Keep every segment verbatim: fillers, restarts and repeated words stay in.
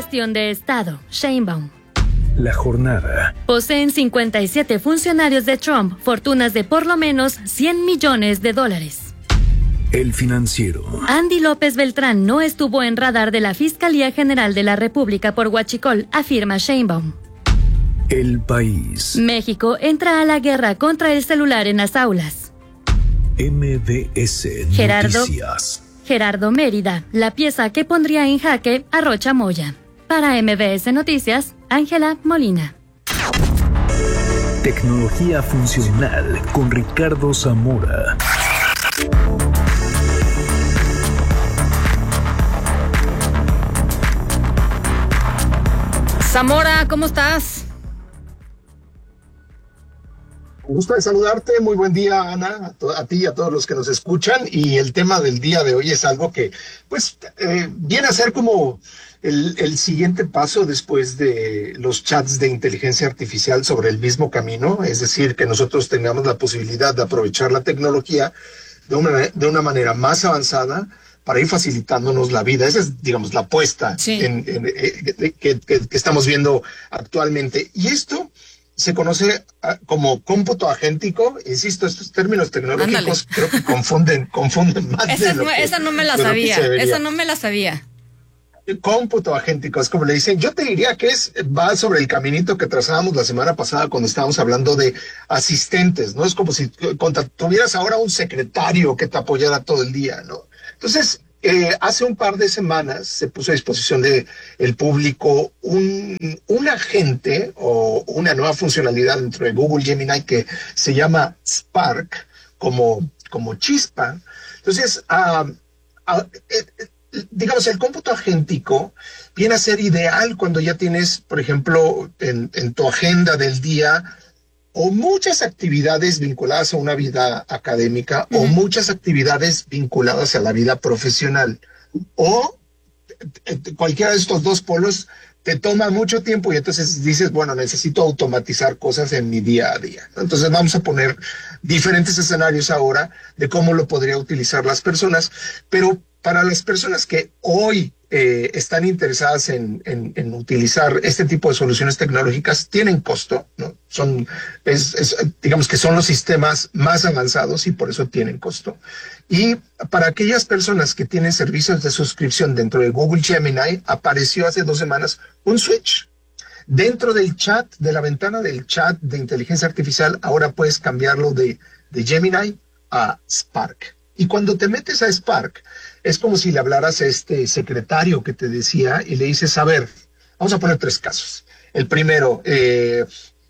Bastión de Estado, Sheinbaum. La jornada. Poseen cincuenta y siete funcionarios de Trump fortunas de por lo menos cien millones de dólares. El Financiero. Andy López Beltrán no estuvo en radar de la Fiscalía General de la República por huachicol, afirma Sheinbaum. El País. México entra a la guerra contra el celular en las aulas. M B S Gerardo, Noticias. Gerardo Mérida, la pieza que pondría en jaque a Rocha Moya. Para M B S Noticias, Ángela Molina. Tecnología funcional con Ricardo Zamora. Zamora, ¿cómo estás? Un gusto de saludarte, muy buen día, Ana, a, to- a ti y a todos los que nos escuchan. Y el tema del día de hoy es algo que, pues, eh, viene a ser como el, el siguiente paso después de los chats de inteligencia artificial sobre el mismo camino, es decir, que nosotros tengamos la posibilidad de aprovechar la tecnología de una, de una manera más avanzada para ir facilitándonos la vida. Esa es, digamos, la apuesta Sí. en, en- eh, que, que- que estamos viendo actualmente. Y esto se conoce ah, como cómputo agéntico. Insisto, estos términos tecnológicos Ándale. creo que confunden, confunden más Esa, de es lo nue- que, esa no me la de lo que sabía. se debería. Esa no me la sabía. Cómputo agéntico, es como le dicen. Yo te diría que es, va sobre el caminito que trazábamos la semana pasada cuando estábamos hablando de asistentes, ¿no? Es como si contra- tuvieras ahora un secretario que te apoyara todo el día, ¿no? Entonces, eh, hace un par de semanas se puso a disposición de el público un, un agente o una nueva funcionalidad dentro de Google Gemini que se llama Spark, como, como chispa. Entonces, ah, ah, eh, eh, digamos, el cómputo agéntico viene a ser ideal cuando ya tienes, por ejemplo, en, en tu agenda del día o muchas actividades vinculadas a una vida académica o Ujú. muchas actividades vinculadas a la vida profesional o eh, cualquiera de estos dos polos te toma mucho tiempo y entonces dices, bueno, necesito automatizar cosas en mi día a día, ¿no? Entonces vamos a poner diferentes escenarios ahora de cómo lo podría utilizar las personas, pero para las personas que hoy eh, están interesadas en, en, en utilizar este tipo de soluciones tecnológicas, tienen costo, ¿no? Son, es, es, digamos que son los sistemas más avanzados y por eso tienen costo. Y para aquellas personas que tienen servicios de suscripción dentro de Google Gemini, apareció hace dos semanas un switch. Dentro del chat, de la ventana del chat de inteligencia artificial, ahora puedes cambiarlo de, de Gemini a Spark. Y cuando te metes a Spark, es como si le hablaras a este secretario que te decía y le dices, a ver, vamos a poner tres casos. El primero, eh,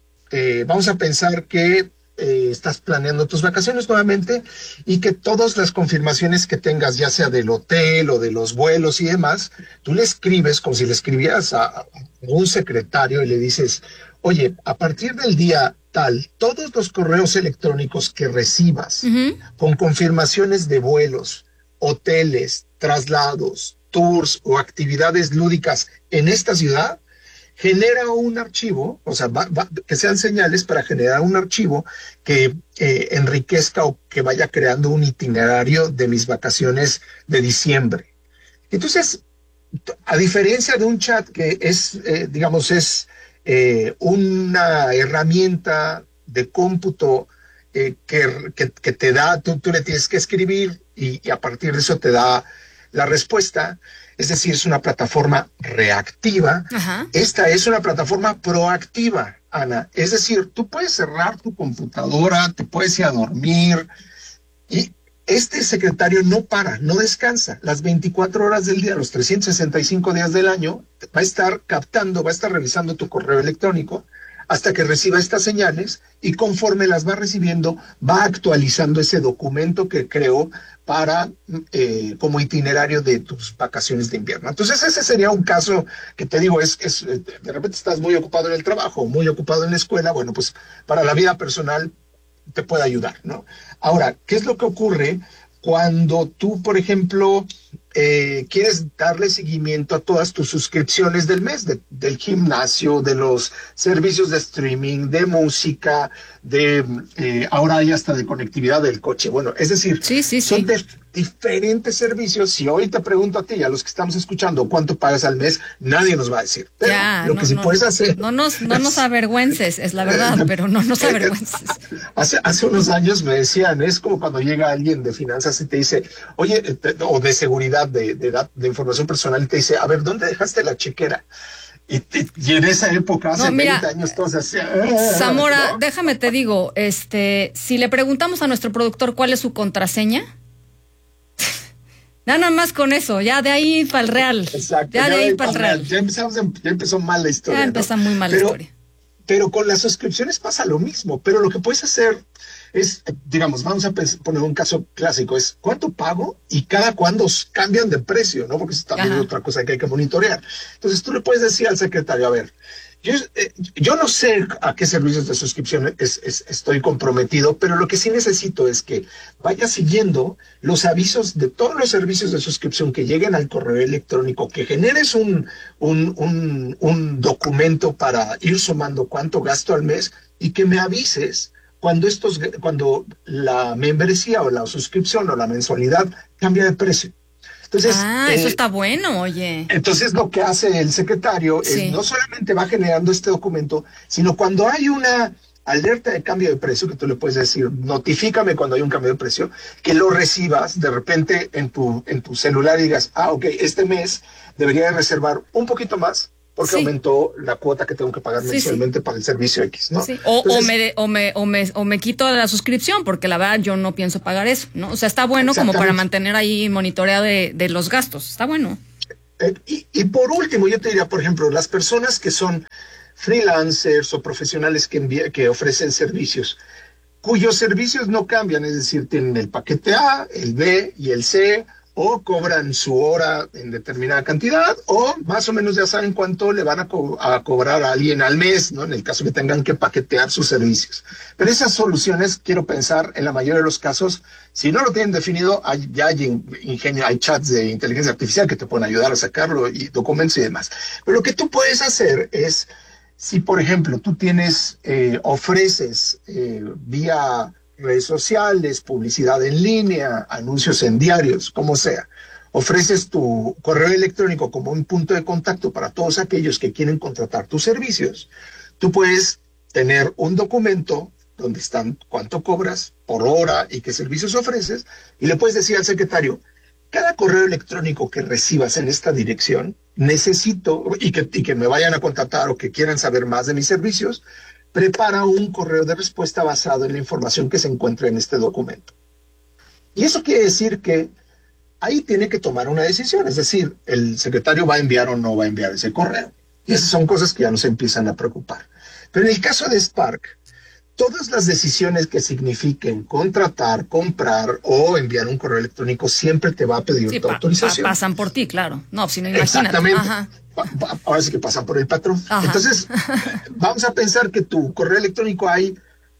eh, vamos a pensar que eh, estás planeando tus vacaciones nuevamente y que todas las confirmaciones que tengas, ya sea del hotel o de los vuelos y demás, tú le escribes como si le escribieras a, a un secretario y le dices, oye, a partir del día tal, todos los correos electrónicos que recibas Ujú. con confirmaciones de vuelos, hoteles, traslados, tours o actividades lúdicas en esta ciudad, genera un archivo, o sea, va- va- que sean señales para generar un archivo que eh, enriquezca o que vaya creando un itinerario de mis vacaciones de diciembre. Entonces, t- a diferencia de un chat que es, eh, digamos, es eh, una herramienta de cómputo eh, que, que, que te da, tú, tú le tienes que escribir y, y a partir de eso te da la respuesta. Es decir, es una plataforma reactiva. Ajá. Esta es una plataforma proactiva, Ana. Es decir, tú puedes cerrar tu computadora, te puedes ir a dormir y este secretario no para, no descansa. Las veinticuatro horas del día, los trescientos sesenta y cinco días del año, va a estar captando, va a estar revisando tu correo electrónico hasta que reciba estas señales y conforme las va recibiendo, va actualizando ese documento que creó para eh, como itinerario de tus vacaciones de invierno. Entonces ese sería un caso que te digo, es, es de repente estás muy ocupado en el trabajo, muy ocupado en la escuela, bueno, pues para la vida personal te puede ayudar, ¿no? Ahora, ¿qué es lo que ocurre cuando tú, por ejemplo, eh, quieres darle seguimiento a todas tus suscripciones del mes, de, del gimnasio, de los servicios de streaming, de música, de eh, ahora hay hasta de conectividad del coche? Bueno, es decir, Sí, sí, son, sí. te- diferentes servicios. Si hoy te pregunto a ti y a los que estamos escuchando cuánto pagas al mes, nadie nos va a decir. Pero ya, lo no, que sí no, puedes hacer... No nos, no nos avergüences, es la verdad, pero no nos avergüences. Hace, hace unos años me decían, es como cuando llega alguien de finanzas y te dice, oye, te, o de seguridad, de, de, de información personal, y te dice, a ver, ¿dónde dejaste la chequera? Y, y, y en esa época, hace no, mira, veinte años, todos hacían... Zamora, ¿no? déjame te digo, este, si le preguntamos a nuestro productor cuál es su contraseña, nada más con eso, ya de ahí para el real. Exacto. Ya, ya de ahí para el real. Ya, empezamos, ya empezó mal la historia. Ya empezó ¿no? muy mal pero, la historia. Pero con las suscripciones pasa lo mismo, pero lo que puedes hacer es, digamos, vamos a poner un caso clásico, es cuánto pago y cada cuándo cambian de precio, ¿no? Porque eso también Ajá. es otra cosa que hay que monitorear. Entonces tú le puedes decir al secretario, a ver, yo, eh, yo no sé a qué servicios de suscripción es, es, estoy comprometido, pero lo que sí necesito es que vaya siguiendo los avisos de todos los servicios de suscripción que lleguen al correo electrónico, que generes un, un, un, un documento para ir sumando cuánto gasto al mes y que me avises cuando, estos, cuando la membresía o la suscripción o la mensualidad cambia de precio. Entonces, ah, eso eh, está bueno, oye. Entonces lo que hace el secretario sí. es no solamente va generando este documento, sino cuando hay una alerta de cambio de precio, que tú le puedes decir, notifícame cuando hay un cambio de precio, que lo recibas de repente en tu, en tu celular y digas, ah, ok, este mes debería de reservar un poquito más, porque sí. aumentó la cuota que tengo que pagar sí, mensualmente sí. para el servicio X, ¿no? Sí. O, Entonces, o, me, o, me, o, me, o me quito la suscripción, porque la verdad yo no pienso pagar eso, ¿no? O sea, está bueno como para mantener ahí monitoreado de, de los gastos, está bueno. Eh, y, y por último, yo te diría, por ejemplo, las personas que son freelancers o profesionales que, envía, que ofrecen servicios, cuyos servicios no cambian, es decir, tienen el paquete A, el B y el C, o cobran su hora en determinada cantidad, o más o menos ya saben cuánto le van a, co a cobrar a alguien al mes, ¿no? En el caso que tengan que paquetear sus servicios. Pero esas soluciones, quiero pensar, en la mayoría de los casos, si no lo tienen definido, hay, ya hay ingenio, hay chats de inteligencia artificial que te pueden ayudar a sacarlo, y documentos y demás. Pero lo que tú puedes hacer es, si por ejemplo tú tienes, eh, ofreces eh, vía redes sociales, publicidad en línea, anuncios en diarios, como sea. Ofreces tu correo electrónico como un punto de contacto para todos aquellos que quieren contratar tus servicios. Tú puedes tener un documento donde están cuánto cobras por hora y qué servicios ofreces, y le puedes decir al secretario, cada correo electrónico que recibas en esta dirección, necesito, y que, y que me vayan a contratar o que quieran saber más de mis servicios, prepara un correo de respuesta basado en la información que se encuentra en este documento. Y eso quiere decir que ahí tiene que tomar una decisión, es decir, el secretario va a enviar o no va a enviar ese correo. Y esas son cosas que ya nos empiezan a preocupar. Pero en el caso de Spark, todas las decisiones que signifiquen contratar, comprar o enviar un correo electrónico siempre te va a pedir sí, tu pa autorización. Pa pasan por ti, claro. No, si no, imagínate. Exactamente. Ajá. Ahora sí que pasan por el patrón. Ajá. Entonces, vamos a pensar que tu correo electrónico hay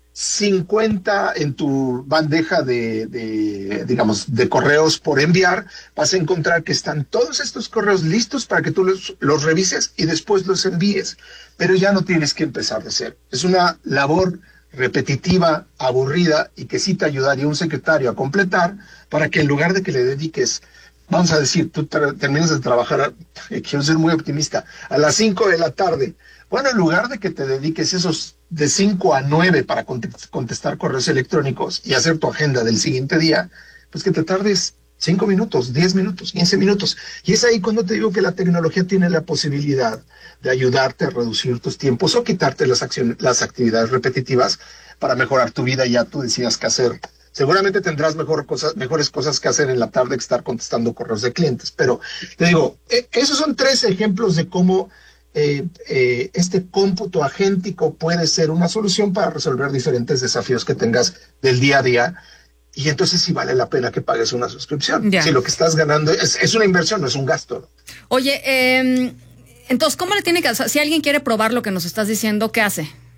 cincuenta en tu bandeja de, de, digamos, de correos por enviar. Vas a encontrar que están todos estos correos listos para que tú los, los revises y después los envíes. Pero ya no tienes que empezar de cero. Es una labor repetitiva, aburrida y que sí te ayudaría un secretario a completar para que en lugar de que le dediques, vamos a decir, tú terminas de trabajar, eh, quiero ser muy optimista, a las cinco de la tarde. Bueno, en lugar de que te dediques esos de cinco a nueve para contestar correos electrónicos y hacer tu agenda del siguiente día, pues que te tardes cinco minutos, diez minutos, quince minutos. Y es ahí cuando te digo que la tecnología tiene la posibilidad de ayudarte a reducir tus tiempos o quitarte las, acciones, las actividades repetitivas para mejorar tu vida y ya tú decidas qué hacer. Seguramente tendrás mejor cosas, mejores cosas que hacer en la tarde que estar contestando correos de clientes. Pero te digo, eh, esos son tres ejemplos de cómo eh, eh, este cómputo agéntico puede ser una solución para resolver diferentes desafíos que tengas del día a día. Y entonces sí vale la pena que pagues una suscripción. Ya. Si lo que estás ganando es, es una inversión, no es un gasto. Oye, eh, entonces, ¿cómo le tiene que hacer? Si alguien quiere probar lo que nos estás diciendo, ¿qué hace?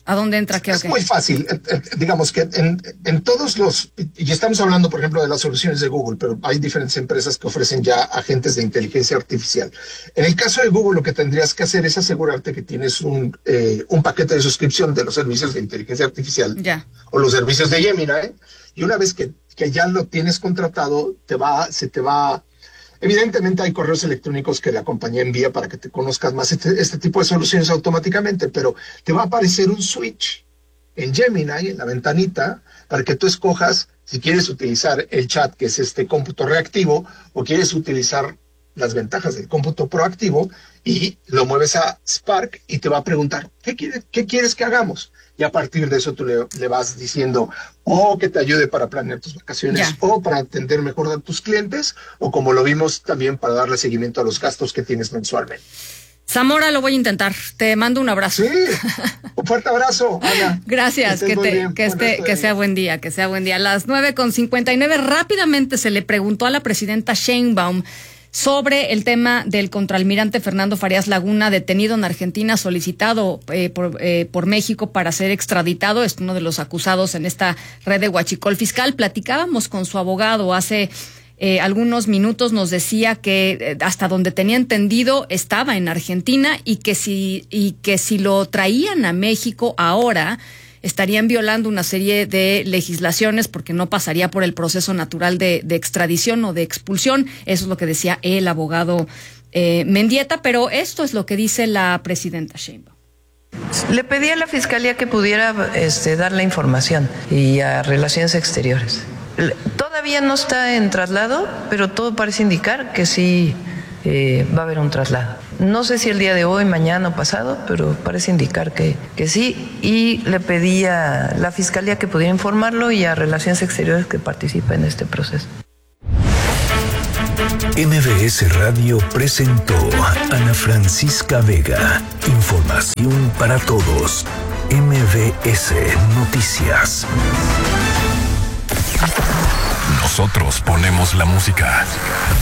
¿A dónde entra qué? Es Okay. muy fácil. Eh, eh, digamos que en, en todos los, y estamos hablando, por ejemplo, de las soluciones de Google, pero hay diferentes empresas que ofrecen ya agentes de inteligencia artificial. En el caso de Google, lo que tendrías que hacer es asegurarte que tienes un, eh, un paquete de suscripción de los servicios de inteligencia artificial ya. o los servicios de Gemini, ¿eh? Y una vez que, que ya lo tienes contratado, te va, se te va... Evidentemente hay correos electrónicos que la compañía envía para que te conozcas más este, este tipo de soluciones automáticamente, pero te va a aparecer un switch en Gemini, en la ventanita, para que tú escojas si quieres utilizar el chat, que es este cómputo reactivo, o quieres utilizar las ventajas del cómputo proactivo, y lo mueves a Spark y te va a preguntar, ¿qué, quiere, qué quieres que hagamos? Y a partir de eso tú le, le vas diciendo, o que te ayude para planear tus vacaciones, ya. o para atender mejor a tus clientes, o como lo vimos también para darle seguimiento a los gastos que tienes mensualmente. Zamora, lo voy a intentar. Te mando un abrazo. Sí, un fuerte abrazo, Ana. Gracias, que, te, que, este, que sea buen día, que sea buen día. A las nueve con cincuenta y nueve, rápidamente se le preguntó a la presidenta Sheinbaum sobre el tema del contraalmirante Fernando Farías Laguna, detenido en Argentina, solicitado eh, por, eh, por México para ser extraditado. Es uno de los acusados en esta red de huachicol fiscal. Platicábamos con su abogado hace eh, algunos minutos, nos decía que eh, hasta donde tenía entendido estaba en Argentina y que si, y que si lo traían a México ahora estarían violando una serie de legislaciones porque no pasaría por el proceso natural de, de extradición o de expulsión. Eso es lo que decía el abogado eh, Mendieta, pero esto es lo que dice la presidenta Sheinbaum. Le pedí a la Fiscalía que pudiera este, dar la información y a Relaciones Exteriores. Todavía no está en traslado, pero todo parece indicar que sí eh, va a haber un traslado. No sé si el día de hoy, mañana o pasado, pero parece indicar que, que sí. Y le pedí a la Fiscalía que pudiera informarlo y a Relaciones Exteriores que participa en este proceso. M V S Radio presentó Ana Francisca Vega. Información para todos. M V S Noticias. Nosotros ponemos la música.